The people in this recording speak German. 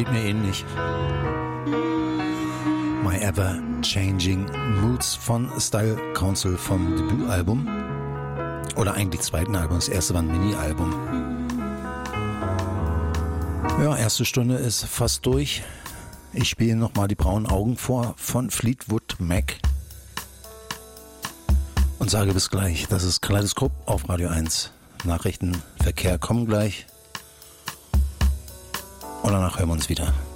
geht mir ähnlich. My Ever Changing Moods von Style Council vom Debütalbum. Oder eigentlich zweiten Album, das erste war ein Mini-Album. Ja, erste Stunde ist fast durch. Ich spiele nochmal die braunen Augen vor von Fleetwood Mac. Und sage bis gleich. Das ist Kaleidoskop auf Radio 1. Nachrichten, Verkehr kommen gleich. Und danach hören wir uns wieder.